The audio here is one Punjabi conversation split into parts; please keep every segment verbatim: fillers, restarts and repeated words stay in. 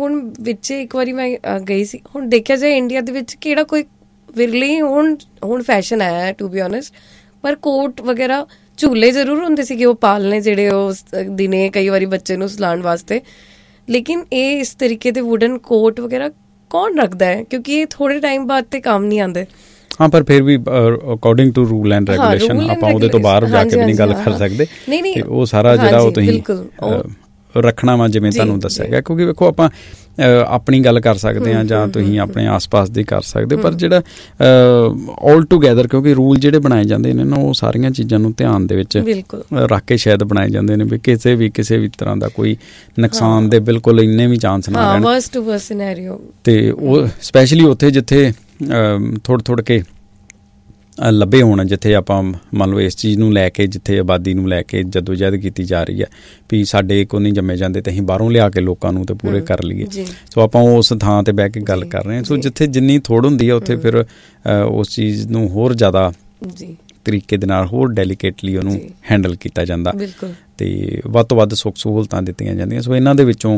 ਹੁਣ ਵਿੱਚ ਇੱਕ ਵਾਰੀ ਮੈਂ ਗਈ ਸੀ, ਹੁਣ ਦੇਖਿਆ ਜਾਏ ਇੰਡੀਆ ਦੇ ਵਿੱਚ ਕਿਹੜਾ ਕੋਈ ਵਿਰਲੇ ਹੀ ਹੁਣ ਹੁਣ ਫੈਸ਼ਨ ਆਇਆ ਟੂ ਬੀ ਓਨੈਸਟ, ਪਰ ਕੋਟ ਵਗੈਰਾ ਝੂਲੇ ਜ਼ਰੂਰ ਹੁੰਦੇ ਸੀਗੇ ਉਹ ਪਾਲਣੇ ਜਿਹੜੇ ਉਸ ਦਿਨੇ ਕਈ ਵਾਰੀ ਬੱਚੇ ਨੂੰ ਸੁਲਾਉਣ ਵਾਸਤੇ, ਲੇਕਿਨ ਇਹ ਇਸ ਤਰੀਕੇ ਦੇ ਵੁਡਨ ਕੋਟ ਵਗੈਰਾ ਕੌਣ ਰੱਖਦਾ ਹੈ, ਕਿਉਂਕਿ ਇਹ ਥੋੜੇ ਟਾਈਮ ਬਾਅਦ ਤੇ ਕੰਮ ਨਹੀਂ ਆਉਂਦੇ। ਹਾਂ, ਪਰ ਫਿਰ ਵੀ according to rule and regulation ਆਪਾਂ ਉਹਦੇ ਤੋਂ ਬਾਹਰ ਜਾ ਕੇ ਵੀ ਨਹੀਂ ਗੱਲ ਕਰ ਸਕਦੇ। ਤੇ ਉਹ ਸਾਰਾ ਜਿਹੜਾ ਉਹ ਤੁਸੀਂ ਰੱਖਣਾ ਵਾ ਜਿਵੇਂ ਤੁਹਾਨੂੰ ਦੱਸਿਆ ਗਿਆ, ਕਿਉਂਕਿ ਵੇਖੋ ਆਪਾਂ ਆਪਣੀ ਗੱਲ ਕਰ ਸਕਦੇ ਹਾਂ ਜਾਂ ਤੁਸੀਂ ਆਪਣੇ ਆਸ ਪਾਸ ਦੀ ਕਰ ਸਕਦੇ, ਪਰ ਜਿਹੜਾ ਆਲ ਟੂਗੈਦਰ ਕਿਉਂਕਿ ਰੂਲ ਜਿਹੜੇ ਬਣਾਏ ਜਾਂਦੇ ਨੇ ਨਾ ਉਹ ਸਾਰੀਆਂ ਚੀਜ਼ਾਂ ਨੂੰ ਧਿਆਨ ਦੇ ਵਿੱਚ ਰੱਖ ਕੇ ਸ਼ਾਇਦ ਬਣਾਏ ਜਾਂਦੇ ਨੇ ਵੀ ਕਿਸੇ ਵੀ ਕਿਸੇ ਵੀ ਤਰ੍ਹਾਂ ਦਾ ਕੋਈ ਨੁਕਸਾਨ ਦੇ ਬਿਲਕੁਲ ਇੰਨੇ ਵੀ ਚਾਂਸ ਨਾ ਰਹਿਣ। ਤੇ ਉਹ ਸਪੈਸ਼ਲੀ ਉੱਥੇ ਜਿੱਥੇ ਥੋੜ੍ਹ ਥੋੜ੍ਹ ਕੇ ਲੱਭੇ ਹੋਣ, ਜਿੱਥੇ ਆਪਾਂ ਮੰਨ ਲਓ ਇਸ ਚੀਜ਼ ਨੂੰ ਲੈ ਕੇ ਜਿੱਥੇ ਆਬਾਦੀ ਨੂੰ ਲੈ ਕੇ ਜਦੋਜਹਿਦ ਕੀਤੀ ਜਾ ਰਹੀ ਹੈ ਵੀ ਸਾਡੇ ਕੋਲ ਨਹੀਂ ਜੰਮੇ ਜਾਂਦੇ ਤੇ ਅਸੀਂ ਬਾਹਰੋਂ ਲਿਆ ਕੇ ਲੋਕਾਂ ਨੂੰ ਤੇ ਪੂਰੇ ਕਰ ਲਈਏ। ਸੋ ਆਪਾਂ ਉਸ ਥਾਂ ਤੇ ਬਹਿ ਕੇ ਗੱਲ ਕਰ ਰਹੇ ਹਾਂ। ਸੋ ਜਿੱਥੇ ਜਿੰਨੀ ਥੋੜ੍ਹ ਹੁੰਦੀ ਹੈ ਉੱਥੇ ਫਿਰ ਉਸ ਚੀਜ਼ ਨੂੰ ਹੋਰ ਜ਼ਿਆਦਾ ਤਰੀਕੇ ਦੇ ਨਾਲ ਹੋਰ ਡੈਲੀਕੇਟਲੀ ਉਹਨੂੰ ਹੈਂਡਲ ਕੀਤਾ ਜਾਂਦਾ ਤੇ ਵੱਧ ਤੋਂ ਵੱਧ ਸੁੱਖ ਸਹੂਲਤਾਂ ਦਿੱਤੀਆਂ ਜਾਂਦੀਆਂ। ਸੋ ਇਹਨਾਂ ਦੇ ਵਿੱਚੋਂ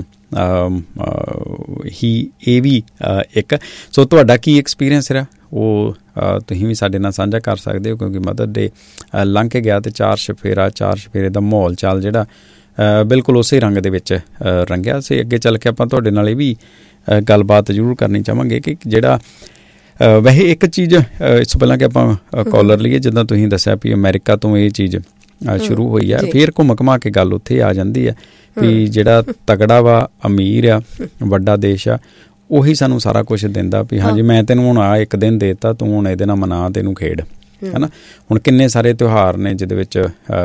ਹੀ ਇਹ ਵੀ ਇੱਕ। ਸੋ ਤੁਹਾਡਾ ਕੀ ਐਕਸਪੀਰੀਅੰਸ ਰਿਹਾ ਉਹ ਤੁਸੀਂ ਵੀ ਸਾਡੇ ਨਾਲ ਸਾਂਝਾ ਕਰ ਸਕਦੇ ਹੋ, ਕਿਉਂਕਿ ਮਦਰ ਡੇ ਲੰਘ ਕੇ ਗਿਆ ਤੇ ਚਾਰ ਚੁਫੇਰਾ ਚਾਰ ਚੁਫੇਰੇ ਦਾ ਮਾਹੌਲ ਚਾਲ ਜਿਹੜਾ ਬਿਲਕੁਲ ਉਸੇ ਰੰਗ ਦੇ ਵਿੱਚ ਰੰਗਿਆ ਸੀ। ਅੱਗੇ ਚੱਲ ਕੇ ਆਪਾਂ ਤੁਹਾਡੇ ਨਾਲ ਇਹ ਵੀ ਗੱਲਬਾਤ ਜ਼ਰੂਰ ਕਰਨੀ ਚਾਹਾਂਗੇ ਕਿ ਜਿਹੜਾ ਵੈਸੇ ਇੱਕ ਚੀਜ਼ ਇਸ ਤੋਂ ਪਹਿਲਾਂ ਕਿ ਆਪਾਂ ਕਾਲਰ ਲਈਏ, ਜਿੱਦਾਂ ਤੁਸੀਂ ਦੱਸਿਆ ਵੀ ਅਮਰੀਕਾ ਤੋਂ ਇਹ ਚੀਜ਼ ਸ਼ੁਰੂ ਹੋਈ ਆ, ਫਿਰ ਘੁੰਮ ਘੁਮਾ ਕੇ ਗੱਲ ਉੱਥੇ ਆ ਜਾਂਦੀ ਹੈ ਵੀ ਜਿਹੜਾ ਤਗੜਾ ਵਾ ਅਮੀਰ ਆ ਵੱਡਾ ਦੇਸ਼ ਆ ਉਹੀ ਸਾਨੂੰ ਸਾਰਾ ਕੁਛ ਦਿੰਦਾ ਵੀ ਹਾਂਜੀ ਮੈਂ ਤੈਨੂੰ ਹੁਣ ਆ ਇੱਕ ਦਿਨ ਦੇ ਤਾ, ਤੂੰ ਹੁਣ ਇਹਦੇ ਨਾਲ ਮਨਾ, ਤੈਨੂੰ ਖੇਡ, ਹੈ ਨਾ। ਹੁਣ ਕਿੰਨੇ ਸਾਰੇ ਤਿਉਹਾਰ ਨੇ ਜਿਹਦੇ ਵਿੱਚ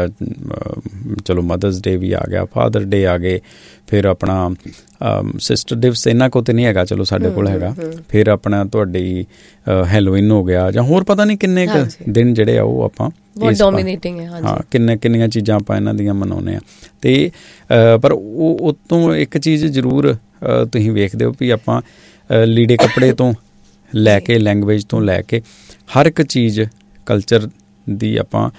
ਚਲੋ ਮਦਰਸ ਡੇ ਵੀ ਆ ਗਿਆ, ਫਾਦਰ ਡੇ ਆ ਗਏ, ਫਿਰ ਆਪਣਾ ਸਿਸਟਰ ਦਿਵਸ ਇਹਨਾਂ ਕੋਲ ਤਾਂ ਨਹੀਂ ਹੈਗਾ, ਚਲੋ ਸਾਡੇ ਕੋਲ ਹੈਗਾ, ਫਿਰ ਆਪਣਾ ਤੁਹਾਡੀ ਹੈਲੋਇਨ ਹੋ ਗਿਆ ਜਾਂ ਹੋਰ ਪਤਾ ਨਹੀਂ ਕਿੰਨੇ ਕੁ ਦਿਨ ਜਿਹੜੇ ਆ ਉਹ ਆਪਾਂ ਹਾਂ ਕਿੰਨੇ ਕਿੰਨੀਆਂ ਚੀਜ਼ਾਂ ਆਪਾਂ ਇਹਨਾਂ ਦੀਆਂ ਮਨਾਉਂਦੇ ਹਾਂ। ਅਤੇ ਪਰ ਉਹ ਉਹ ਤੋਂ ਇੱਕ ਚੀਜ਼ ਜ਼ਰੂਰ ਤੁਸੀਂ ਵੇਖਦੇ ਹੋ ਵੀ ਆਪਾਂ ਲੀੜੇ ਕੱਪੜੇ ਤੋਂ ਲੈ ਕੇ ਲੈਂਗੁਏਜ ਤੋਂ ਲੈ ਕੇ ਹਰ ਇੱਕ ਚੀਜ਼ ਕਲਚਰ ਦੀ ਆਪਾਂ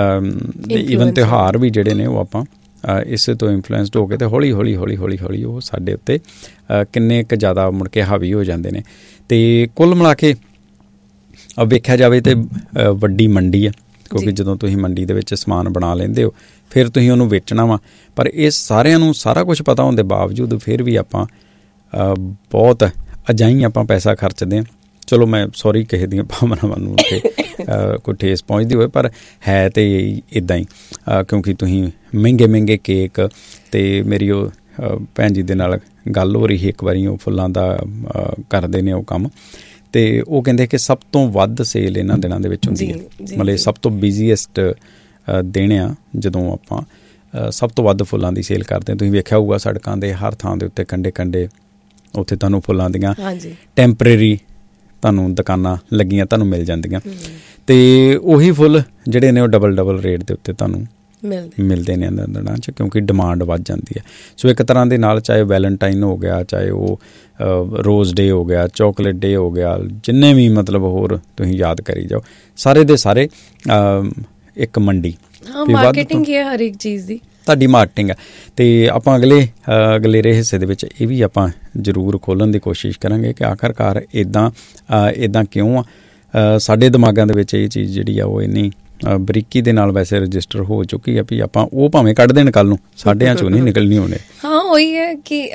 ਈਵਨ ਤਿਉਹਾਰ ਵੀ ਜਿਹੜੇ ਨੇ ਉਹ ਆਪਾਂ ਇਸੇ ਤੋਂ ਇਨਫਲੂਐਂਸਡ ਹੋ ਕੇ ਤੇ ਹੌਲੀ ਹੌਲੀ ਹੌਲੀ ਹੌਲੀ ਹੌਲੀ ਉਹ ਸਾਡੇ ਉੱਤੇ ਕਿੰਨੇ ਕੁ ਜ਼ਿਆਦਾ ਮੁੜ ਕੇ ਹਾਵੀ ਹੋ ਜਾਂਦੇ ਨੇ। ਅਤੇ ਕੁੱਲ ਮਿਲਾ ਕੇ ਵੇਖਿਆ ਜਾਵੇ ਤਾਂ ਵੱਡੀ ਮੰਡੀ ਆ, ਕਿਉਂਕਿ ਜਦੋਂ ਤੁਸੀਂ ਮੰਡੀ ਦੇ ਵਿੱਚ ਸਮਾਨ ਬਣਾ ਲੈਂਦੇ ਹੋ ਫਿਰ ਤੁਸੀਂ ਉਹਨੂੰ ਵੇਚਣਾ ਵਾ, ਪਰ ਇਹ ਸਾਰਿਆਂ ਨੂੰ ਸਾਰਾ ਕੁਛ ਪਤਾ ਹੋਣ ਦੇ ਬਾਵਜੂਦ ਫਿਰ ਵੀ ਆਪਾਂ ਬਹੁਤ ਅਜਾਈਂ ਆਪਾਂ ਪੈਸਾ ਖਰਚਦੇ ਹਾਂ। ਚਲੋ ਮੈਂ ਸੌਰੀ ਕਿਸੇ ਦੀਆਂ ਭਾਵਨਾਵਾਂ ਨੂੰ ਉੱਥੇ ਕੋਈ ਠੇਸ ਪਹੁੰਚਦੀ ਹੋਵੇ, ਪਰ ਹੈ ਤਾਂ ਇੱਦਾਂ ਹੀ, ਕਿਉਂਕਿ ਤੁਸੀਂ ਮਹਿੰਗੇ ਮਹਿੰਗੇ ਕੇਕ ਅਤੇ ਮੇਰੀ ਉਹ ਭੈਣ ਜੀ ਦੇ ਨਾਲ ਗੱਲ ਹੋ ਰਹੀ ਸੀ ਇੱਕ ਵਾਰੀ, ਉਹ ਫੁੱਲਾਂ ਦਾ ਕਰਦੇ ਨੇ ਉਹ ਕੰਮ, ਅਤੇ ਉਹ ਕਹਿੰਦੇ ਕਿ ਸਭ ਤੋਂ ਵੱਧ ਸੇਲ ਇਹਨਾਂ ਦਿਨਾਂ ਦੇ ਵਿੱਚ ਹੁੰਦੀ ਹੈ, ਮਤਲਬ ਸਭ ਤੋਂ ਬਿਜ਼ੀਐਸਟ ਦਿਨ ਆ ਜਦੋਂ ਆਪਾਂ ਸਭ ਤੋਂ ਵੱਧ ਫੁੱਲਾਂ ਦੀ ਸੇਲ ਕਰਦੇ ਹਾਂ। ਤੁਸੀਂ ਵੇਖਿਆ ਹੋਊਗਾ ਸੜਕਾਂ ਦੇ ਹਰ ਥਾਂ ਦੇ ਉੱਤੇ ਕੰਢੇ ਕੰਢੇ ਉੱਥੇ ਤੁਹਾਨੂੰ ਫੁੱਲਾਂ ਦੀਆਂ ਟੈਂਪਰੇਰੀ ਤੁਹਾਨੂੰ ਦੁਕਾਨਾਂ ਲੱਗੀਆਂ ਤੁਹਾਨੂੰ ਮਿਲ ਜਾਂਦੀਆਂ, ਅਤੇ ਉਹੀ ਫੁੱਲ ਜਿਹੜੇ ਨੇ ਉਹ ਡਬਲ ਡਬਲ ਰੇਟ ਦੇ ਉੱਤੇ ਤੁਹਾਨੂੰ ਮਿਲਦੇ ਨੇ ਇਹਨਾਂ ਦਿਨਾਂ 'ਚ, ਕਿਉਂਕਿ ਡਿਮਾਂਡ ਵੱਧ ਜਾਂਦੀ ਹੈ। ਸੋ ਇੱਕ ਤਰ੍ਹਾਂ ਦੇ ਨਾਲ ਚਾਹੇ ਵੈਲੈਂਟਾਈਨ ਹੋ ਗਿਆ, ਚਾਹੇ ਉਹ ਰੋਜ਼ ਡੇ ਹੋ ਗਿਆ, ਚੋਕਲੇਟ ਡੇ ਹੋ ਗਿਆ, ਜਿੰਨੇ ਵੀ ਮਤਲਬ ਹੋਰ ਤੁਸੀਂ ਯਾਦ ਕਰੀ ਜਾਓ, ਸਾਰੇ ਦੇ ਸਾਰੇ ਇੱਕ ਮੰਡੀ ਮਾਰਕੀਟਿੰਗ ਹੈ ਹਰ ਇੱਕ ਚੀਜ਼ ਦੀ, ਤੁਹਾਡੀ ਮਾਰਕੀਟਿੰਗ ਹੈ। ਅਤੇ ਆਪਾਂ ਅਗਲੇ ਅਗਲੇਰੇ ਹਿੱਸੇ ਦੇ ਵਿੱਚ ਇਹ ਵੀ ਆਪਾਂ ਜ਼ਰੂਰ ਖੋਲ੍ਹਣ ਦੀ ਕੋਸ਼ਿਸ਼ ਕਰਾਂਗੇ ਕਿ ਆਖਰਕਾਰ ਇੱਦਾਂ ਇੱਦਾਂ ਕਿਉਂ ਆ। ਸਾਡੇ ਦਿਮਾਗਾਂ ਦੇ ਵਿੱਚ ਇਹ ਚੀਜ਼ ਜਿਹੜੀ ਆ ਉਹ ਇੰਨੀ ਬਰੀਕੀ ਦੇ ਨਾਲ ਵੈਸੇ ਰਜਿਸਟਰ ਹੋ ਚੁੱਕੀ ਆ ਵੀ ਆਪਾਂ ਉਹ ਭਾਵੇਂ ਕੱਢ ਦੇਣ ਕੱਲ੍ਹ ਨੂੰ, ਸਾਡਿਆਂ 'ਚੋਂ ਨਹੀਂ ਨਿਕਲਣੀ ਹੋਣੇ। ਹਾਂ ਉਹੀ ਹੈ ਕਿ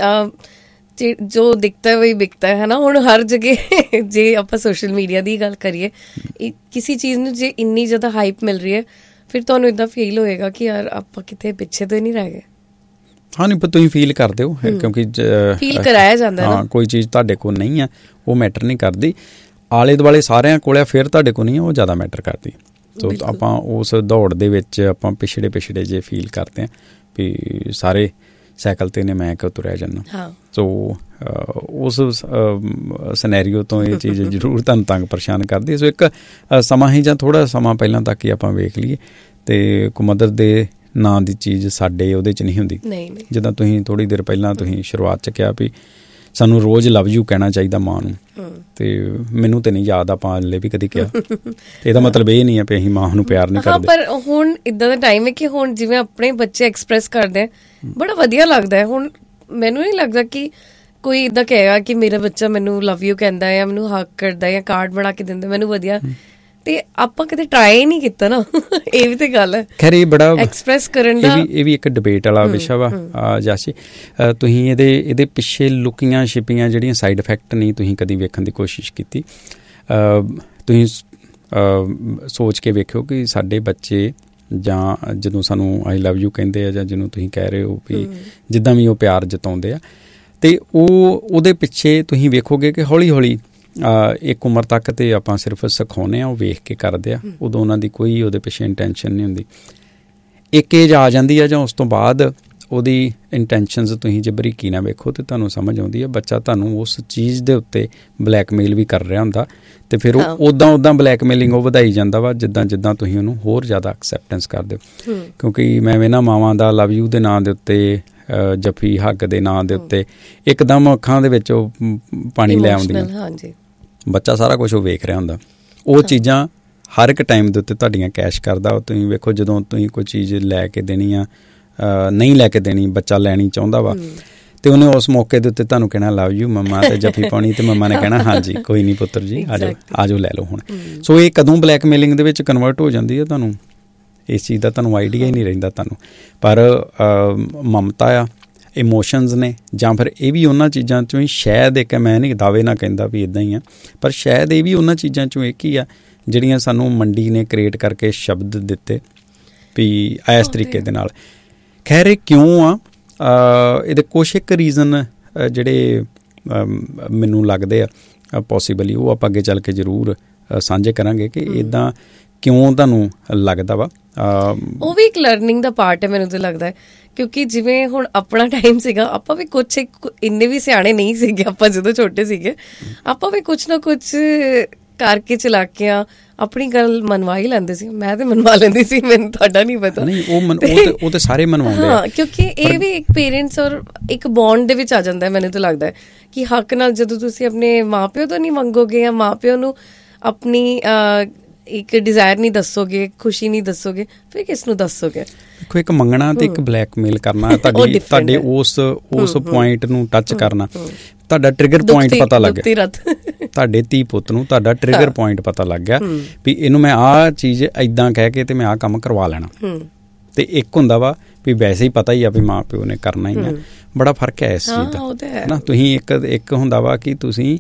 ਜੋ ਦਿਖਦਾ ਵਹੀ ਵਿਕਦਾ ਹੈ ਨਾ। ਹੁਣ ਹਰ ਜਗ੍ਹਾ ਜੇ ਆਪਾਂ ਸੋਸ਼ਲ ਮੀਡੀਆ ਦੀ ਗੱਲ ਕਰੀਏ, ਕਿਸੇ ਚੀਜ਼ ਨੂੰ ਜੇ ਇੰਨੀ ਜ਼ਿਆਦਾ ਹਾਈਪ ਮਿਲ ਰਹੀ ਹੈ ਫਿਰ ਤੁਹਾਨੂੰ ਇੱਦਾਂ ਫੀਲ ਹੋਏਗਾ ਕਿ ਯਾਰ ਆਪਾਂ ਕਿਤੇ ਪਿੱਛੇ ਤੋਂ ਨਹੀਂ ਰਹਿ ਗਏ। ਹਾਂ ਨਹੀਂ, ਪਰ ਤੁਸੀਂ ਫੀਲ ਕਰਦੇ ਹੋ ਕਿਉਂਕਿ ਫੀਲ ਕਰਾਇਆ ਜਾਂਦਾ। ਹਾਂ, ਕੋਈ ਚੀਜ਼ ਤੁਹਾਡੇ ਕੋਲ ਨਹੀਂ ਆ ਉਹ ਮੈਟਰ ਨਹੀਂ ਕਰਦੀ, ਆਲੇ ਦੁਆਲੇ ਸਾਰਿਆਂ ਕੋਲ ਆ ਫਿਰ ਤੁਹਾਡੇ ਕੋਲ ਨਹੀਂ ਆ ਉਹ ਜ਼ਿਆਦਾ ਮੈਟਰ ਕਰਦੀ। ਸੋ ਆਪਾਂ ਉਸ ਦੌੜ ਦੇ ਵਿੱਚ ਆਪਾਂ ਪਿਛੜੇ ਪਿਛੜੇ ਜੇ ਫੀਲ ਕਰਦੇ ਹਾਂ ਵੀ ਸਾਰੇ ਸਾਈਕਲ 'ਤੇ ਨੇ ਮੈਂ ਕਿਉਂ ਤੁਰਿਆ ਜਾਂਦਾ। ਸੋ ਉਸ ਸਿਨੈਰੀਓ ਤੋਂ ਇਹ ਚੀਜ਼ ਜ਼ਰੂਰ ਤੁਹਾਨੂੰ ਤੰਗ ਪਰੇਸ਼ਾਨ ਕਰਦੀ। ਸੋ ਇੱਕ ਸਮਾਂ ਹੀ ਜਾਂ ਥੋੜ੍ਹਾ ਸਮਾਂ ਪਹਿਲਾਂ ਤੱਕ ਹੀ ਆਪਾਂ ਵੇਖ ਲਈਏ ਅਤੇ ਕੋਈ ਮਦਰ ਦੇ ਨਾਂ ਦੀ ਚੀਜ਼ ਸਾਡੇ ਉਹਦੇ 'ਚ ਨਹੀਂ ਹੁੰਦੀ। ਜਿੱਦਾਂ ਤੁਸੀਂ ਥੋੜ੍ਹੀ ਦੇਰ ਪਹਿਲਾਂ ਤੁਸੀਂ ਸ਼ੁਰੂਆਤ 'ਚ ਕਿਹਾ ਵੀ ਸਾਨੂੰ ਰੋਜ਼ ਲਵ ਯੂ ਕਹਿਣਾ ਚਾਹੀਦਾ ਮਾਂ ਨੂੰ, ਅਤੇ ਮੈਨੂੰ ਤਾਂ ਨਹੀਂ ਯਾਦ ਆਪਾਂ ਹਲੇ ਵੀ ਕਦੀ ਕਿਹਾ। ਇਹਦਾ ਮਤਲਬ ਇਹ ਨਹੀਂ ਹੈ ਵੀ ਅਸੀਂ ਮਾਂ ਨੂੰ ਪਿਆਰ ਨਹੀਂ ਕਰਦੇ। ਪਰ ਹੁਣ ਇੱਦਾਂ ਦਾ ਟਾਈਮ ਹੈ ਕਿ ਹੁਣ ਜਿਵੇਂ ਆਪਣੇ ਬੱਚੇ ਐਕਸਪ੍ਰੈਸ ਕਰਦੇ ਆ ਬੜਾ ਵਧੀਆ ਲੱਗਦਾ ਹੈ। ਹੁਣ ਮੈਨੂੰ ਨਹੀਂ ਲੱਗਦਾ ਕਿ ਕੋਈ ਇੱਦਾਂ ਕਹੇਗਾ ਕਿ ਮੇਰਾ ਬੱਚਾ ਮੈਨੂੰ ਲਵ ਯੂ ਕਹਿੰਦਾ ਜਾਂ ਮੈਨੂੰ ਹੱਗ ਕਰਦਾ ਜਾਂ ਕਾਰਡ ਬਣਾ ਕੇ ਦਿੰਦਾ ਮੈਨੂੰ ਵਧੀਆ, ਤੇ ਆਪਾਂ ਕਦੇ ਟਰਾਈ ਨਹੀਂ ਕੀਤਾ ਨਾ। ਇਹ ਵੀ ਤੇ ਗੱਲ ਹੈ। ਖੈਰ ਇਹ ਬੜਾ ਐਕਸਪ੍ਰੈਸ ਕਰਨ ਦਾ ਇਹ ਵੀ ਇੱਕ ਡਿਬੇਟ ਵਾਲਾ ਵਿਸ਼ਾ ਵਾ ਜਾਸੀ। ਤੁਸੀਂ ਇਹਦੇ ਇਹਦੇ ਪਿੱਛੇ ਲੁਕੀਆਂ ਛਿਪੀਆਂ ਜਿਹੜੀਆਂ ਸਾਈਡ ਇਫੈਕਟ ਨਹੀਂ ਤੁਸੀਂ ਕਦੀ ਵੇਖਣ ਦੀ ਕੋਸ਼ਿਸ਼ ਕੀਤੀ? ਤੁਸੀਂ ਸੋਚ ਕੇ ਵੇਖਿਓ ਕਿ ਸਾਡੇ ਬੱਚੇ ਜਾਂ ਜਦੋਂ ਸਾਨੂੰ ਆਈ ਲਵ ਯੂ ਕਹਿੰਦੇ ਆ ਜਾਂ ਜਿਹਨੂੰ ਤੁਸੀਂ ਕਹਿ ਰਹੇ ਹੋ ਵੀ ਜਿੱਦਾਂ ਵੀ ਉਹ ਪਿਆਰ ਜਤਾਉਂਦੇ ਆ, ਅਤੇ ਉਹ ਉਹਦੇ ਪਿੱਛੇ ਤੁਸੀਂ ਵੇਖੋਗੇ ਕਿ ਹੌਲੀ ਹੌਲੀ ਇੱਕ ਉਮਰ ਤੱਕ ਤਾਂ ਆਪਾਂ ਸਿਰਫ ਸਿਖਾਉਂਦੇ ਹਾਂ, ਉਹ ਵੇਖ ਕੇ ਕਰਦੇ ਆ, ਉਦੋਂ ਉਹਨਾਂ ਦੀ ਕੋਈ ਉਹਦੇ ਪਿੱਛੇ ਇੰਟੈਂਸ਼ਨ ਨਹੀਂ ਹੁੰਦੀ। ਇੱਕ ਏਜ ਆ ਜਾਂਦੀ ਆ ਜਾਂ ਉਸ ਤੋਂ ਬਾਅਦ ਉਹਦੀ ਇੰਟੈਂਸ਼ਨਸ ਤੁਸੀਂ ਜੇ ਬਰੀਕੀ ਨਾਲ ਵੇਖੋ ਤਾਂ ਤੁਹਾਨੂੰ ਸਮਝ ਆਉਂਦੀ ਹੈ ਬੱਚਾ ਤੁਹਾਨੂੰ ਉਸ ਚੀਜ਼ ਦੇ ਉੱਤੇ ਬਲੈਕਮੇਲ ਵੀ ਕਰ ਰਿਹਾ ਹੁੰਦਾ, ਅਤੇ ਫਿਰ ਉਹ ਉੱਦਾਂ ਉੱਦਾਂ ਬਲੈਕਮੇਲਿੰਗ ਉਹ ਵਧਾਈ ਜਾਂਦਾ ਵਾ ਜਿੱਦਾਂ ਜਿੱਦਾਂ ਤੁਸੀਂ ਉਹਨੂੰ ਹੋਰ ਜ਼ਿਆਦਾ ਐਕਸੈਪਟੈਂਸ ਕਰਦੇ ਹੋ। ਕਿਉਂਕਿ ਮੈਂ ਵੇਖਣਾ ਮਾਵਾਂ ਦਾ ਲਵ ਯੂ ਦੇ ਨਾਂ ਦੇ ਉੱਤੇ, ਜੱਫੀ ਹੱਗ ਦੇ ਨਾਂ ਦੇ ਉੱਤੇ ਇੱਕਦਮ ਅੱਖਾਂ ਦੇ ਵਿੱਚ ਉਹ ਪਾਣੀ ਲੈ ਆਉਂਦੀਆਂ। ਬੱਚਾ ਸਾਰਾ ਕੁਛ ਉਹ ਵੇਖ ਰਿਹਾ ਹੁੰਦਾ। ਉਹ ਚੀਜ਼ਾਂ ਹਰ ਇੱਕ ਟਾਈਮ ਦੇ ਉੱਤੇ ਤੁਹਾਡੀਆਂ ਕੈਸ਼ ਕਰਦਾ। ਤੁਸੀਂ ਵੇਖੋ ਜਦੋਂ ਤੁਸੀਂ ਕੋਈ ਚੀਜ਼ ਲੈ ਕੇ ਦੇਣੀ ਆ, ਨਹੀਂ ਲੈ ਕੇ ਦੇਣੀ, ਬੱਚਾ ਲੈਣੀ ਚਾਹੁੰਦਾ ਵਾ, ਅਤੇ ਉਹਨੇ ਉਸ ਮੌਕੇ ਦੇ ਉੱਤੇ ਤੁਹਾਨੂੰ ਕਹਿਣਾ ਲਵ ਯੂ ਮੰਮਾ, ਅਤੇ ਜੱਫੀ ਪਾਉਣੀ, ਅਤੇ ਮੰਮਾ ਨੇ ਕਹਿਣਾ ਹਾਂਜੀ ਕੋਈ ਨਹੀਂ ਪੁੱਤਰ ਜੀ ਆ ਜਾਓ ਆ ਜਾਓ ਲੈ ਲਓ ਹੁਣ। ਸੋ ਇਹ ਕਦੋਂ ਬਲੈਕਮੇਲਿੰਗ ਦੇ ਵਿੱਚ ਕਨਵਰਟ ਹੋ ਜਾਂਦੀ ਹੈ ਤੁਹਾਨੂੰ ਇਸ ਚੀਜ਼ ਦਾ ਤੁਹਾਨੂੰ ਆਈਡੀਆ ਹੀ ਨਹੀਂ ਰਹਿੰਦਾ ਤੁਹਾਨੂੰ। ਪਰ ਮਮਤਾ ਆ, ਇਮੋਸ਼ਨਸ ਨੇ, ਜਾਂ ਫਿਰ ਇਹ ਵੀ ਉਹਨਾਂ ਚੀਜ਼ਾਂ 'ਚੋਂ ਹੀ ਸ਼ਾਇਦ ਇੱਕ, ਮੈਂ ਨਹੀਂ ਦਾਅਵੇ ਨਾਲ ਕਹਿੰਦਾ ਵੀ ਇੱਦਾਂ ਹੀ ਆ, ਪਰ ਸ਼ਾਇਦ ਇਹ ਵੀ ਉਹਨਾਂ ਚੀਜ਼ਾਂ 'ਚੋਂ ਇੱਕ ਹੀ ਆ ਜਿਹੜੀਆਂ ਸਾਨੂੰ ਮੰਡੀ ਨੇ ਕ੍ਰੀਏਟ ਕਰਕੇ ਸ਼ਬਦ ਦਿੱਤੇ ਵੀ ਇਸ ਤਰੀਕੇ ਦੇ ਨਾਲ। ਖੈਰ ਇਹ ਕਿਉਂ ਆ, ਇਹਦੇ ਕੁਛ ਇੱਕ ਰੀਜ਼ਨ ਜਿਹੜੇ ਮੈਨੂੰ ਲੱਗਦੇ ਆ ਪੋਸੀਬਲੀ, ਉਹ ਆਪਾਂ ਅੱਗੇ ਚੱਲ ਕੇ ਜ਼ਰੂਰ ਸਾਂਝੇ ਕਰਾਂਗੇ ਕਿ ਇੱਦਾਂ ਕਿਉਂ ਤੁਹਾਨੂੰ ਲੱਗਦਾ ਵਾ। ਉਹ ਵੀ ਇੱਕ ਲਰਨਿੰਗ ਦਾ ਪਾਰਟ ਹੈ ਮੈਨੂੰ ਤਾਂ ਲੱਗਦਾ ਹੈ, ਕਿਉਂਕਿ ਜਿਵੇਂ ਹੁਣ ਆਪਣਾ ਟਾਈਮ ਸੀਗਾ, ਆਪਾਂ ਵੀ ਕੁਛ ਇੰਨੇ ਵੀ ਸਿਆਣੇ ਨਹੀਂ ਸੀਗੇ ਆਪਾਂ ਜਦੋਂ ਛੋਟੇ ਸੀਗੇ, ਆਪਾਂ ਵੀ ਕੁਛ ਨਾ ਕੁਛ ਕਰਕੇ ਚਲਾ ਕੇ ਆ ਆਪਣੀ ਗੱਲ ਮਨਵਾ ਹੀ ਲੈਂਦੇ ਸੀ। ਮੈਂ ਤੇ ਮਨਵਾ ਲੈਂਦੀ ਸੀ, ਮੈਨੂੰ ਤੁਹਾਡਾ ਨਹੀਂ ਪਤਾ। ਨਹੀਂ ਉਹ ਉਹ ਤੇ ਸਾਰੇ ਮਨਵਾਉਂਦੇ ਆ, ਕਿਉਂਕਿ ਇਹ ਵੀ ਇੱਕ ਪੇਰੈਂਟਸ ਔਰ ਇੱਕ ਬੌਂਡ ਦੇ ਵਿੱਚ ਆ ਜਾਂਦਾ ਹੈ। ਮੈਨੂੰ ਤਾਂ ਲੱਗਦਾ ਹੈ ਕਿ ਹੱਕ ਨਾਲ ਜਦੋਂ ਤੁਸੀਂ ਆਪਣੇ ਮਾਂ ਪਿਓ ਤੋਂ ਨਹੀਂ ਮੰਗੋਗੇ ਜਾਂ ਮਾਂ ਪਿਓ ਨੂੰ ਆਪਣੀ ਇੱਕ ਡਿਜ਼ਾਇਰ ਨਹੀਂ ਦੱਸੋਗੇ, ਖੁਸ਼ੀ ਨਹੀਂ ਦੱਸੋਗੇ, ਫਿਰ ਕਿਸ ਨੂੰ ਦੱਸੋਗੇ? ਦੇਖੋ ਇੱਕ ਮੰਗਣਾ ਤੇ ਇੱਕ ਬਲੈਕਮੇਲ ਕਰਨਾ, ਤੁਹਾਡੀ ਤੁਹਾਡੇ ਉਸ ਉਸ ਪੁਆਇੰਟ ਨੂੰ ਟੱਚ ਕਰਨਾ, ਤੁਹਾਡਾ ਟ੍ਰਿਗਰ ਪੁਆਇੰਟ ਪਤਾ ਲੱਗ ਗਿਆ। ਤੁਹਾਡੇ ਧੀ ਪੁੱਤ ਨੂੰ ਤੁਹਾਡਾ ਟ੍ਰਿਗਰ ਪੁਆਇੰਟ ਪਤਾ ਲੱਗ ਗਿਆ ਵੀ ਇਹਨੂੰ ਮੈਂ ਆਹ ਚੀਜ਼ ਏਦਾਂ ਕਹਿ ਕੇ ਤੇ ਮੈਂ ਆਹ ਕੰਮ ਕਰਵਾ ਲੈਣਾ। ਤੇ ਇੱਕ ਹੁੰਦਾ ਵਾ ਵੀ ਵੈਸੇ ਹੀ ਪਤਾ ਹੀ ਆ ਵੀ ਮਾਂ ਪਿਓ ਨੇ ਕਰਨਾ ਹੀ ਆ। ਬੜਾ ਫਰਕ ਹੈ ਇਸ ਚੀਜ਼ ਦਾ ਹੈ ਨਾ। ਤੁਸੀਂ ਇੱਕ ਇੱਕ ਹੁੰਦਾ ਵਾ ਕਿ ਤੁਸੀਂ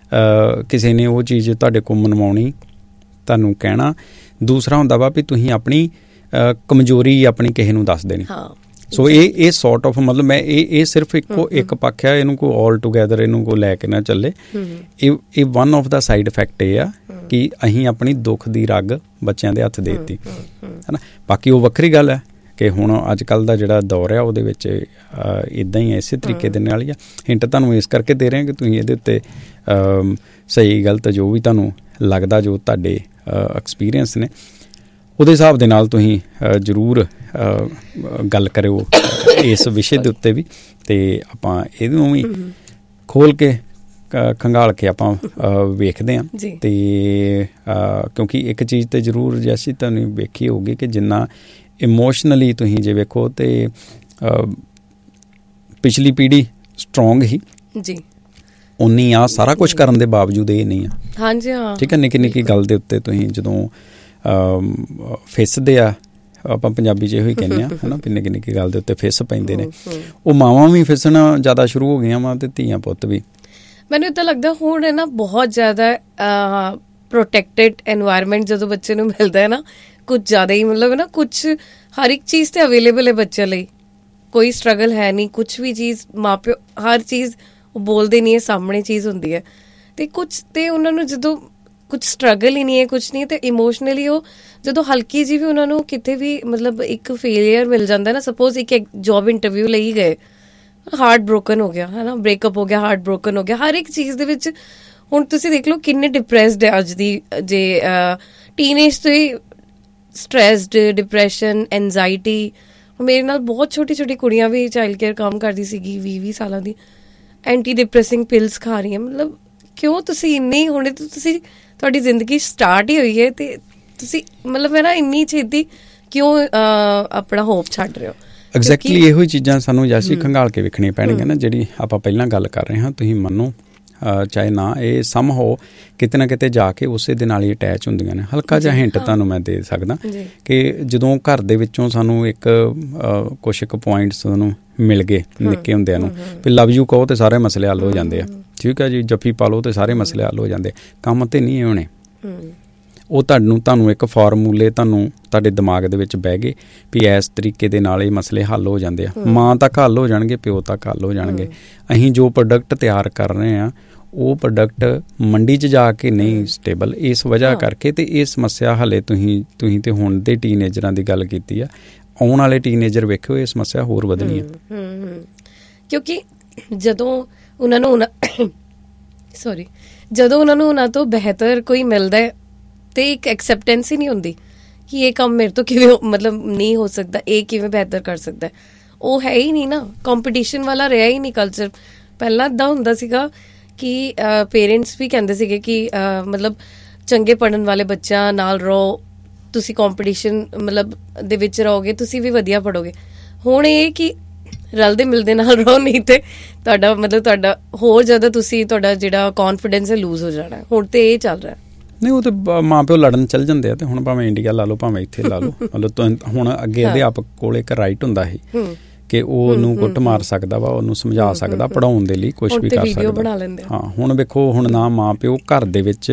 ਕਿਸੇ ਨੇ ਉਹ ਚੀਜ਼ ਤੁਹਾਡੇ ਕੋਲ ਮਨਵਾਉਣੀ, ਤੁਹਾਨੂੰ ਕਹਿਣਾ। ਦੂਸਰਾ ਹੁੰਦਾ ਵਾ ਵੀ ਤੁਸੀਂ ਆਪਣੀ ਕਮਜ਼ੋਰੀ ਆਪਣੀ ਕਿਸੇ ਨੂੰ ਦੱਸ ਦੇਣੀ। ਸੋ ਇਹ ਇਹ ਸੌਰਟ ਆਫ ਮਤਲਬ ਮੈਂ ਇਹ ਇਹ ਸਿਰਫ ਇੱਕੋ ਇੱਕ ਪੱਖ ਆ, ਇਹਨੂੰ ਕੋਈ ਆਲ ਟੂਗੈਦਰ ਇਹਨੂੰ ਕੋਈ ਲੈ ਕੇ ਨਾ ਚੱਲੇ। ਇਹ ਇਹ one of the side effect ਇਹ ਆ ਕਿ ਅਸੀਂ ਆਪਣੀ ਦੁੱਖ ਦੀ ਰਗ ਬੱਚਿਆਂ ਦੇ ਹੱਥ ਦੇ ਦਿੱਤੀ, ਹੈ ਨਾ। ਬਾਕੀ ਉਹ ਵੱਖਰੀ ਗੱਲ ਹੈ ਕਿ ਹੁਣ ਅੱਜ ਕੱਲ੍ਹ ਦਾ ਜਿਹੜਾ ਦੌਰ ਆ ਉਹਦੇ ਵਿੱਚ ਇੱਦਾਂ ਹੀ ਇਸੇ ਤਰੀਕੇ ਦੇ ਨਾਲ ਹੀ ਆ। ਹਿੰਟ ਤੁਹਾਨੂੰ ਇਸ ਕਰਕੇ ਦੇ ਰਹੇ ਕਿ ਤੁਸੀਂ ਇਹਦੇ ਉੱਤੇ ਸਹੀ ਗਲਤ ਜੋ ਵੀ ਤੁਹਾਨੂੰ ਲੱਗਦਾ, ਜੋ ਤੁਹਾਡੇ ਐਕਸਪੀਰੀਅੰਸ ਨੇ, ਉਹਦੇ ਹਿਸਾਬ ਦੇ ਨਾਲ ਤੁਸੀਂ ਜ਼ਰੂਰ ਗੱਲ ਕਰਿਓ ਇਸ ਵਿਸ਼ੇ ਦੇ ਉੱਤੇ ਵੀ, ਅਤੇ ਆਪਾਂ ਇਹਨੂੰ ਵੀ ਖੋਲ੍ਹ ਕੇ ਖੰਗਾਲ ਕੇ ਆਪਾਂ ਵੇਖਦੇ ਹਾਂ। ਅਤੇ ਕਿਉਂਕਿ ਇੱਕ ਚੀਜ਼ ਤਾਂ ਜ਼ਰੂਰ ਜੈਸੀ ਤੁਹਾਨੂੰ ਵੇਖੀ ਹੋਊਗੀ ਕਿ ਜਿੰਨਾ ਇਮੋਸ਼ਨਲੀ ਤੁਸੀਂ ਜੇ ਵੇਖੋ ਤੇ ਪਿਛਲੀ ਪੀੜ੍ਹੀ ਸਟਰੋਂਗ ਹੀ ਜੀ, ਉਨੀ ਆ ਸਾਰਾ ਕੁਛ ਕਰਨ ਦੇ ਬਾਵਜੂਦ ਇਹ ਨਹੀਂ ਆ। ਹਾਂਜੀ ਹਾਂ, ਠੀਕ ਹੈ। ਨਿੱਕੀ ਨਿੱਕੀ ਗੱਲ ਦੇ ਉੱਤੇ ਤੁਸੀਂ ਜਦੋਂ ਫਿੱਸਦੇ ਆ, ਆਪਾਂ ਪੰਜਾਬੀ 'ਚ ਇਹੋ ਹੀ ਕਹਿੰਦੇ ਹਾਂ, ਹੈ ਨਾ, ਵੀ ਨਿੱਕੀ ਨਿੱਕੀ ਗੱਲ ਦੇ ਉੱਤੇ ਫਿੱਸ ਪੈਂਦੇ ਨੇ। ਉਹ ਮਾਵਾਂ ਵੀ ਫਿੱਸਣਾ ਜ਼ਿਆਦਾ ਸ਼ੁਰੂ ਹੋ ਗਈਆਂ ਵਾ ਅਤੇ ਧੀਆਂ ਪੁੱਤ ਵੀ। ਮੈਨੂੰ ਇੱਦਾਂ ਲੱਗਦਾ ਹੁਣ ਹੈ ਨਾ ਬਹੁਤ ਜ਼ਿਆਦਾ ਪ੍ਰੋਟੈਕਟਿਡ ਐਨਵਾਇਰਮੈਂਟ ਜਦੋਂ ਬੱਚੇ ਨੂੰ ਮਿਲਦਾ ਹੈ ਨਾ, ਕੁਝ ਜ਼ਿਆਦਾ ਹੀ ਮਤਲਬ ਹੈ ਨਾ, ਕੁਛ ਹਰ ਇੱਕ ਚੀਜ਼ ਤੇ ਅਵੇਲੇਬਲ ਹੈ ਬੱਚਿਆਂ ਲਈ, ਕੋਈ ਸਟਰਗਲ ਹੈ ਨਹੀਂ। ਕੁਛ ਵੀ ਚੀਜ਼ ਮਾਂ ਪਿਓ ਹਰ ਚੀਜ਼ ਉਹ ਬੋਲਦੇ ਨਹੀਂ ਹੈ, ਸਾਹਮਣੇ ਚੀਜ਼ ਹੁੰਦੀ ਹੈ। ਅਤੇ ਕੁਛ ਤੇ ਉਹਨਾਂ ਨੂੰ ਜਦੋਂ ਕੁਛ ਸਟਰਗਲ ਹੀ ਨਹੀਂ ਹੈ, ਕੁਛ ਨਹੀਂ, ਅਤੇ ਇਮੋਸ਼ਨਲੀ ਉਹ ਜਦੋਂ ਹਲਕੀ ਜਿਹੀ ਵੀ ਉਹਨਾਂ ਨੂੰ ਕਿਤੇ ਵੀ ਮਤਲਬ ਇੱਕ ਫੇਲੀਅਰ ਮਿਲ ਜਾਂਦਾ ਨਾ, ਸਪੋਜ਼ ਇੱਕ ਜੋਬ ਇੰਟਰਵਿਊ ਲਈ ਗਏ, ਹਾਰਟ ਬ੍ਰੋਕਨ ਹੋ ਗਿਆ, ਹੈ ਨਾ, ਬ੍ਰੇਕਅਪ ਹੋ ਗਿਆ, ਹਾਰਟ ਬ੍ਰੋਕਨ ਹੋ ਗਿਆ, ਹਰ ਇੱਕ ਚੀਜ਼ ਦੇ ਵਿੱਚ ਹੁਣ ਤੁਸੀਂ ਦੇਖ ਲਓ ਕਿੰਨੇ ਡਿਪਰੈਸਡ ਹੈ ਅੱਜ ਦੀ ਜੇ ਟੀਨੇਜ ਤੋਂ ਹੀ ਸਟਰੈਸਡ, ਡਿਪਰੈਸ਼ਨ, ਐਨਜ਼ਾਈਟੀ। ਮੇਰੇ ਨਾਲ ਬਹੁਤ ਛੋਟੀ ਛੋਟੀ ਕੁੜੀਆਂ ਵੀ ਚਾਈਲਡ ਕੇਅਰ ਕੰਮ ਕਰਦੀ ਸੀਗੀ, ਵੀਹ ਵੀਹ ਸਾਲਾਂ ਦੀ, ਐਂਟੀ ਡਿਪਰੈਸਿੰਗ ਪਿਲਸ ਖਾ ਰਹੀਆਂ। ਮਤਲਬ ਕਿਉਂ ਤੁਸੀਂ ਇੰਨੀ ਹੁਣੇ ਤੋਂ ਤੁਸੀਂ ਤੁਹਾਡੀ ਜ਼ਿੰਦਗੀ ਸਟਾਰਟ ਹੀ ਹੋਈ ਹੈ ਅਤੇ ਤੁਸੀਂ ਮਤਲਬ ਹੈ ਨਾ ਇੰਨੀ ਛੇਤੀ ਕਿਉਂ ਆਪਣਾ ਹੋਪ ਛੱਡ ਰਹੇ ਹੋ? ਐਗਜ਼ੈਕਟਲੀ ਇਹੋ ਹੀ ਚੀਜ਼ਾਂ ਸਾਨੂੰ ਜੈਸੀ ਖੰਗਾਲ ਕੇ ਵੇਖਣੀਆਂ ਪੈਣਗੀਆਂ ਨਾ, ਜਿਹੜੀ ਆਪਾਂ ਪਹਿਲਾਂ ਗੱਲ ਕਰ ਰਹੇ ਹਾਂ। ਤੁਸੀਂ ਮੰਨੋ ਚਾਹੇ ਨਾ, ਇਹ ਸਮ ਹੋ ਕਿਤੇ ਨਾ ਕਿਤੇ ਜਾ ਕੇ ਉਸੇ ਦੇ ਨਾਲ ਹੀ ਅਟੈਚ ਹੁੰਦੀਆਂ ਨੇ। ਹਲਕਾ ਜਿਹਾ ਹਿੰਟ ਤੁਹਾਨੂੰ ਮੈਂ ਦੇ ਸਕਦਾ ਕਿ ਜਦੋਂ ਘਰ ਦੇ ਵਿੱਚੋਂ ਸਾਨੂੰ ਇੱਕ ਕੁਛ ਕੁ ਪੁਆਇੰਟਸ ਸਾਨੂੰ ਮਿਲ ਗਏ ਨਿੱਕੇ ਹੁੰਦਿਆਂ ਨੂੰ, ਵੀ ਲਵ ਯੂ ਕਹੋ ਤੇ ਸਾਰੇ ਮਸਲੇ ਹੱਲ ਹੋ ਜਾਂਦੇ ਆ, ਠੀਕ ਹੈ ਜੀ, ਜੱਫੀ ਪਾ ਲਓ ਤੇ ਸਾਰੇ ਮਸਲੇ ਹੱਲ ਹੋ ਜਾਂਦੇ। ਕੰਮ ਤੇ ਨਹੀਂ ਹੋਣੇ, ਉਹ ਤੁਹਾਨੂੰ ਤੁਹਾਨੂੰ ਇੱਕ ਫਾਰਮੂਲੇ ਤੁਹਾਨੂੰ ਤੁਹਾਡੇ ਦਿਮਾਗ ਦੇ ਵਿੱਚ ਬਹਿ ਗਏ ਵੀ ਇਸ ਤਰੀਕੇ ਦੇ ਨਾਲ ਇਹ ਮਸਲੇ ਹੱਲ ਹੋ ਜਾਂਦੇ ਆ। ਮਾਂ ਤੱਕ ਹੱਲ ਹੋ ਜਾਣਗੇ, ਪਿਓ ਤੱਕ ਹੱਲ ਹੋ ਜਾਣਗੇ। ਅਸੀਂ ਜੋ ਪ੍ਰੋਡਕਟ ਤਿਆਰ ਕਰ ਰਹੇ ਹਾਂ ਉਹ ਪ੍ਰੋਡਕਟ ਮੰਡੀ 'ਚ ਜਾ ਕੇ ਨਹੀਂ ਸਟੇਬਲ, ਇਸ ਵਜ੍ਹਾ ਕਰਕੇ। ਤੇ ਇਹ ਸਮੱਸਿਆ ਹਾਲੇ ਤੁਸੀਂ ਤੁਸੀਂ ਤੇ ਹੁਣ ਦੇ ਟੀਨੇਜਰਾਂ ਦੀ ਗੱਲ ਕੀਤੀ ਆ, ਆਉਣ ਵਾਲੇ ਟੀਨੇਜਰ ਵੇਖਿਓ ਇਹ ਸਮੱਸਿਆ ਹੋਰ ਵਧਣੀ ਹੈ। ਕਿਉਂਕਿ ਜਦੋਂ ਉਹਨਾਂ ਨੂੰ ਸੋਰੀ ਜਦੋਂ ਉਹਨਾਂ ਨੂੰ ਉਹਨਾਂ ਤੋਂ ਬਿਹਤਰ ਕੋਈ ਮਿਲਦਾ ਤੇ ਇੱਕ ਐਕਸੈਪਟੈਂਸ ਹੀ ਨਹੀਂ ਹੁੰਦੀ ਕਿ ਇਹ ਕੰਮ ਮੇਰੇ ਤੋਂ ਕਿਵੇਂ ਮਤਲਬ ਨਹੀਂ ਹੋ ਸਕਦਾ, ਇਹ ਕਿਵੇਂ ਬਿਹਤਰ ਕਰ ਸਕਦਾ। ਉਹ ਹੈ ਹੀ ਨਹੀਂ ਨਾ, ਕੰਪੀਟੀਸ਼ਨ ਵਾਲਾ ਰਿਹਾ ਹੀ ਨਹੀਂ ਕਲਚਰ। ਪਹਿਲਾਂ ਇੱਦਾਂ ਹੁੰਦਾ ਸੀਗਾ ਕਿ ਪੇਰੈਂਟਸ ਵੀ ਕਹਿੰਦੇ ਸੀਗੇ ਕਿ ਮਤਲਬ ਚੰਗੇ ਪੜ੍ਹਨ ਵਾਲੇ ਬੱਚਿਆਂ ਨਾਲ ਰਹੋ, ਤੁਸੀਂ ਕੰਪੀਟੀਸ਼ਨ ਮਤਲਬ ਦੇ ਵਿੱਚ ਰਹੋਗੇ, ਤੁਸੀਂ ਵੀ ਵਧੀਆ ਪੜ੍ਹੋਗੇ। ਹੁਣ ਇਹ ਕਿ ਰਲਦੇ ਮਿਲਦੇ ਨਾਲ ਰਹੋ, ਨਹੀਂ ਤੇ ਤੁਹਾਡਾ ਮਤਲਬ ਤੁਹਾਡਾ ਹੋਰ ਜ਼ਿਆਦਾ ਤੁਸੀਂ ਤੁਹਾਡਾ ਜਿਹੜਾ ਕੌਨਫੀਡੈਂਸ ਹੈ ਲੂਜ਼ ਹੋ ਜਾਣਾ। ਹੁਣ ਤੇ ਇਹ ਚੱਲ ਰਿਹਾ। ਨਹੀਂ, ਉਹ ਤਾਂ ਮਾਂ ਪਿਓ ਲੜਨ ਚੱਲ ਜਾਂਦੇ ਆ। ਤੇ ਹੁਣ ਭਾਵੇਂ ਇੰਡੀਆ ਲਾ ਲਓ ਭਾਵੇਂ ਇੱਥੇ ਲਾ ਲਓ, ਮਤਲਬ ਹੁਣ ਅੱਗੇ ਅਧਿਆਪਕ ਕੋਲ ਇੱਕ ਰਾਈਟ ਹੁੰਦਾ ਸੀ ਕਿ ਉਹ ਉਹਨੂੰ ਕੁੱਟ ਮਾਰ ਸਕਦਾ ਵਾ, ਉਹਨੂੰ ਸਮਝਾ ਸਕਦਾ, ਪੜ੍ਹਾਉਣ ਦੇ ਲਈ ਕੁਛ ਵੀ ਕਰ ਸਕਦਾ। ਹਾਂ, ਹੁਣ ਵੇਖੋ, ਹੁਣ ਨਾ ਮਾਂ ਪਿਓ ਘਰ ਦੇ ਵਿੱਚ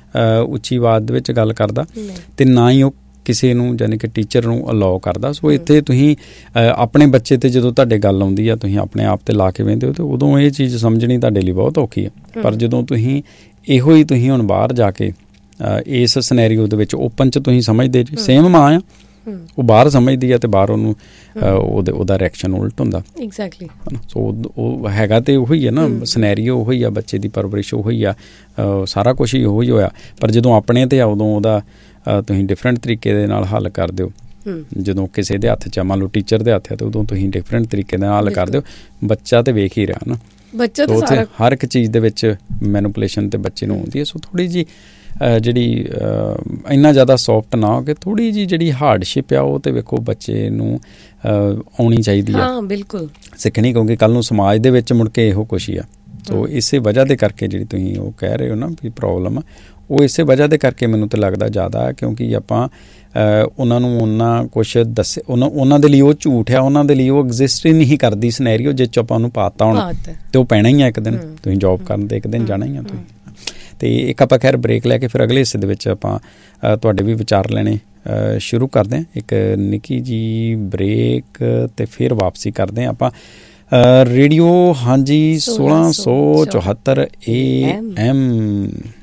ਉੱਚੀ ਆਵਾਜ਼ ਦੇ ਵਿੱਚ ਗੱਲ ਕਰਦਾ ਤੇ ਨਾ ਹੀ ਉਹ ਕਿਸੇ ਨੂੰ ਯਾਨੀ ਕਿ ਟੀਚਰ ਨੂੰ ਅਲਾਓ ਕਰਦਾ। ਸੋ ਇੱਥੇ ਤੁਸੀਂ ਆਪਣੇ ਬੱਚੇ ਤੇ ਜਦੋਂ ਤੁਹਾਡੇ ਗੱਲ ਆਉਂਦੀ ਆ, ਤੁਸੀਂ ਆਪਣੇ ਆਪ ਤੇ ਲਾ ਕੇ ਵਹਿੰਦੇ ਹੋ, ਤੇ ਉਦੋਂ ਇਹ ਚੀਜ਼ ਸਮਝਣੀ ਤੁਹਾਡੇ ਲਈ ਬਹੁਤ ਔਖੀ ਹੈ। ਪਰ ਜਦੋਂ ਤੁਸੀਂ ਇਹੋ ਹੀ ਤੁਸੀਂ ਹੁਣ ਬਾਹਰ ਜਾ ਕੇ ਇਸ ਸਿਨੈਰੀਓ ਦੇ ਵਿੱਚ ਓਪਨ 'ਚ ਤੁਸੀਂ ਸਮਝਦੇ ਜੀ, ਸੇਮ ਮਾਂ ਆ, ਉਹ ਬਾਹਰ ਸਮਝਦੀ ਆ ਤੇ ਬਾਹਰ ਉਹਨੂੰ ਉਹਦੇ ਉਹਦਾ ਰਿਐਕਸ਼ਨ ਉਲਟ ਹੁੰਦਾ। ਐਗਜ਼ੈਕਟਲੀ। ਸੋ ਉਹ ਹੈਗਾ ਤੇ ਉਹੀ ਹੈ ਨਾ, ਸਿਨੈਰੀਓ ਉਹੀ ਆ, ਬੱਚੇ ਦੀ ਪਰਵਰਿਸ਼ ਉਹੀ ਆ, ਸਾਰਾ ਕੁਛ ਹੀ ਉਹੀ ਹੋਇਆ। ਪਰ ਜਦੋਂ ਆਪਣੇ ਤੇ ਆ ਉਦੋਂ ਉਹਦਾ ਤੁਸੀਂ ਡਿਫਰੈਂਟ ਤਰੀਕੇ ਦੇ ਨਾਲ ਹੱਲ ਕਰ ਦਿਓ। ਜਦੋਂ ਕਿਸੇ ਦੇ ਹੱਥ 'ਚ ਮੰਨ ਲਓ ਟੀਚਰ ਦੇ ਹੱਥ ਹੈ ਤੇ ਉਦੋਂ ਤੁਸੀਂ ਡਿਫਰੈਂਟ ਤਰੀਕੇ ਦੇ ਨਾਲ ਹੱਲ ਕਰ ਦਿਓ। ਬੱਚਾ ਤੇ ਵੇਖ ਹੀ ਰਿਹਾ ਨਾ, ਬੱਚਾ ਤੇ ਉੱਥੇ ਹਰ ਇੱਕ ਚੀਜ਼ ਦੇ ਵਿੱਚ ਮੈਨੂਪੂਲੇਸ਼ਨ ਤੇ ਬੱਚੇ ਨੂੰ ਆਉਂਦੀ ਹੈ। ਸੋ ਥੋੜ੍ਹੀ ਜਿਹੀ ਜਿਹੜੀ ਇੰਨਾ ਜ਼ਿਆਦਾ ਸੌਫਟ ਨਾ ਹੋ ਕੇ ਥੋੜ੍ਹੀ ਜਿਹੀ ਜਿਹੜੀ ਹਾਰਡਸ਼ਿਪ ਆ ਉਹ ਤੇ ਵੇਖੋ ਬੱਚੇ ਨੂੰ ਆਉਣੀ ਚਾਹੀਦੀ ਆ। ਹਾਂ, ਬਿਲਕੁਲ ਸਿੱਖਣੀ, ਕਿਉਂਕਿ ਕੱਲ੍ਹ ਨੂੰ ਸਮਾਜ ਦੇ ਵਿੱਚ ਮੁੜ ਕੇ ਇਹੋ ਕੁਛ ਹੀ ਆ। ਸੋ ਇਸੇ ਵਜ੍ਹਾ ਦੇ ਕਰਕੇ ਜਿਹੜੀ ਤੁਸੀਂ ਉਹ ਕਹਿ ਰਹੇ ਹੋ ਨਾ ਵੀ ਪ੍ਰੋਬਲਮ, ਉਹ ਇਸੇ ਵਜ੍ਹਾ ਦੇ ਕਰਕੇ ਮੈਨੂੰ ਤਾਂ ਲੱਗਦਾ ਜ਼ਿਆਦਾ, ਕਿਉਂਕਿ ਆਪਾਂ ਉਹਨਾਂ ਨੂੰ ਉਹਨਾਂ ਕੁਛ ਦੱਸੇ, ਉਹਨਾਂ ਉਹਨਾਂ ਦੇ ਲਈ ਉਹ ਝੂਠ ਆ, ਉਹਨਾਂ ਦੇ ਲਈ ਉਹ ਐਗਜ਼ਿਸਟ ਹੀ ਨਹੀਂ ਕਰਦੀ ਸਿਨੈਰੀਓ ਜਿਸ 'ਚ ਆਪਾਂ ਉਹਨੂੰ ਪਾਤਾ ਹੁਣ, ਤੇ ਉਹ ਪੈਣਾ ਹੀ ਆ ਇੱਕ ਦਿਨ। ਤੁਸੀਂ ਜੋਬ ਕਰਨ ਦੇ ਇੱਕ ਦਿਨ ਜਾਣਾ ਹੀ ਆ ਤੁਸੀਂ। ਅਤੇ ਇੱਕ ਆਪਾਂ ਖੈਰ ਬ੍ਰੇਕ ਲੈ ਕੇ ਫਿਰ ਅਗਲੇ ਹਿੱਸੇ ਦੇ ਵਿੱਚ ਆਪਾਂ ਤੁਹਾਡੇ ਵੀ ਵਿਚਾਰ ਲੈਣੇ ਸ਼ੁਰੂ ਕਰਦੇ ਹਾਂ। ਇੱਕ ਨਿੱਕੀ ਜੀ ਬ੍ਰੇਕ ਅਤੇ ਫਿਰ ਵਾਪਸੀ ਕਰਦੇ ਹਾਂ ਆਪਾਂ। ਰੇਡੀਓ ਹਾਂਜੀ ਸੋਲਾਂ ਸੌ ਚੁਹੱਤਰ ਏ ਐਮ